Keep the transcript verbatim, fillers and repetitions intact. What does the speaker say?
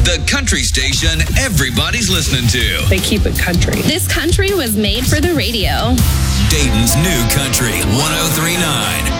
The country station everybody's listening to. They keep it country. This country was made for the radio. Dayton's new country, one oh three point nine.